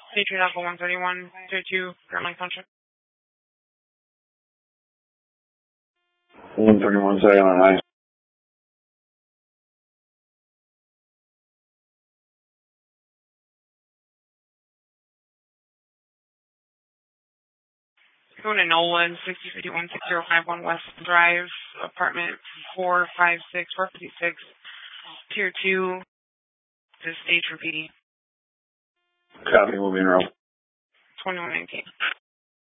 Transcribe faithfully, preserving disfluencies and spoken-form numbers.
Patriot Alpha one thirty-one, tier two, Gremlin Country. one thirty-one, second on ice. Going to Nolan, sixty fifty-one, six zero five one West Drive, apartment four five six, four fifty-six, tier two, to stage for P D. Copy, we'll be in row. twenty-one nineteen.